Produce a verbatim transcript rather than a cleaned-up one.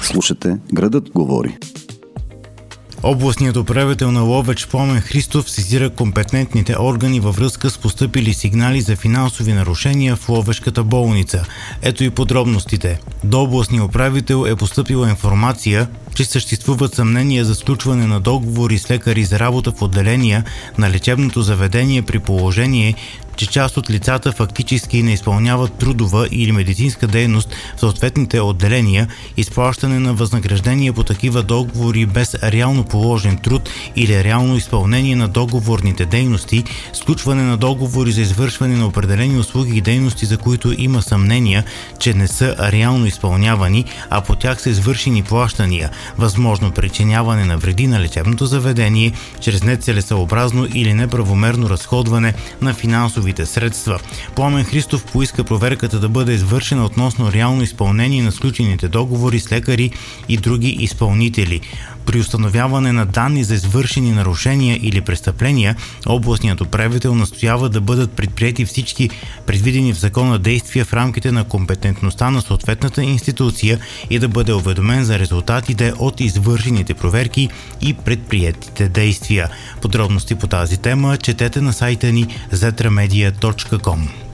Слушате Градът говори. Областният управител на Ловеч Пламен Христов сезира компетентните органи във връзка с постъпили сигнали за финансови нарушения в Ловешката болница. Ето и подробностите. До областния управител е постъпила информация, че съществуват съмнения за сключване на договори с лекари за работа в отделения на лечебното заведение при положение, че част от лицата фактически не изпълняват трудова или медицинска дейност в съответните отделения, изплащане на възнаграждения по такива договори без реално положен труд или реално изпълнение на договорните дейности, сключване на договори за извършване на определени услуги и дейности, за които има съмнения, че не са реално изпълнявани, а по тях са извършени плащания, възможно причиняване на вреди на лечебното заведение чрез нецелесъобразно или неправомерно разходване на финансови средства. Пламен Христов поиска проверката да бъде извършена относно реално изпълнение на сключените договори с лекари и други изпълнители. При установяване на данни за извършени нарушения или престъпления, областният управител настоява да бъдат предприети всички предвидени в закона действия в рамките на компетентността на съответната институция и да бъде уведомен за резултатите от извършените проверки и предприетите действия. Подробности по тази тема четете на сайта ни зетраmedia точка ком.